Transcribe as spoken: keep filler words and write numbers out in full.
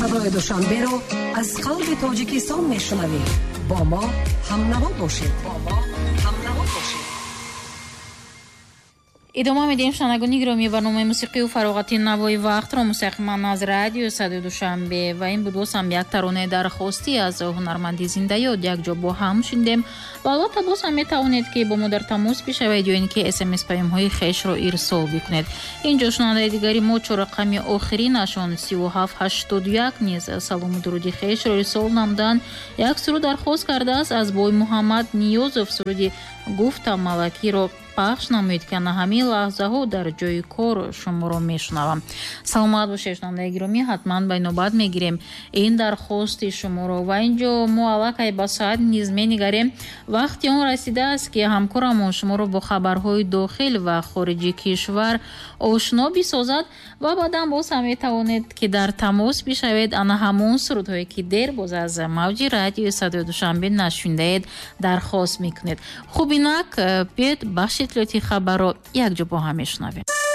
Садои Душанберо аз қалби Тоҷикистон мешунавед. бо мо ҳамнаво бошед. бо мо ҳамнаво бошед. идома медиҳем шунавандагони гиромӣ барномаи мусиқию фароғати навои вақтро мустақиман аз радиои Садои Душанбе ва ин буд бозам як таронаи дархостӣ аз ҳунарманди зиндаёд якҷо бо ҳам шундем ва албатта боз ҳам метавонед ки бо мо дар тамос бишавед ё ин ки смс паёмҳои хешро ирсол бикунед. инҷо шунавандаи дигари мо чор рақами охиринашон сию ҳафт ҳаштоду як низ салому дуруди хешро ирсол намудан як суруд дархост кардааст аз бой Муҳаммад Ниёзов. суруди гуфтам малакиро пахш намоед ки ана ҳамин лаҳзаҳо дар ҷои кор шуморо мешунавам. Саломат бошед шунавандаи гиромӣ, ҳатман ба инобат мегирем ин дархости шуморо ва инҷо мо аллакай ба соат низ менигарем. вақти он расидааст ки ҳамкорамон шуморо бо хабарҳои дохил ва хориҷи кишвар ошно бисозад ва баъдан боз ҳам метавонед ки дар тамос бишавед ана ҳамон сурудҳое ки дер боз аз мавҷи радиои Садои Душанбе нашундаед дархост мекунед. хуб инак биёед бахши иттилоъоти хабарро якҷо бо ҳам мешунавем.